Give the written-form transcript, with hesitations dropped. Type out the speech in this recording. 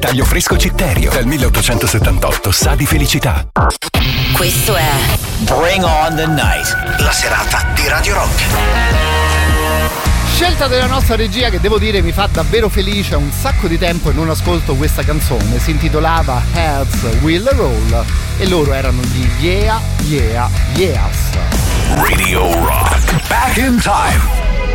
taglio fresco Citterio. Dal 1878 sa di felicità. Questo è Bring on the Night, la serata di Radio Rock. Scelta della nostra regia che devo dire mi fa davvero felice, un sacco di tempo e non ascolto questa canzone, si intitolava Heads Will Roll e loro erano gli Yeah Yeah Yeahs. Radio Rock, back in time.